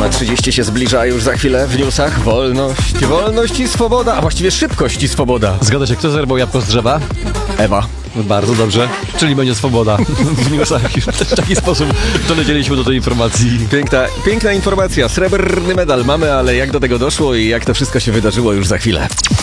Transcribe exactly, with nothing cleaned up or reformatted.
Siódma trzydzieści się zbliża już za chwilę w newsach. Wolność, wolność i swoboda, a właściwie szybkość i swoboda. Zgadza się, kto zerwał jabłko z drzewa? Ewa. Bardzo dobrze, czyli będzie swoboda. W newsach już w taki sposób dolecieliśmy do tej informacji. Piękna, piękna informacja, srebrny medal mamy, ale jak do tego doszło i jak to wszystko się wydarzyło już za chwilę.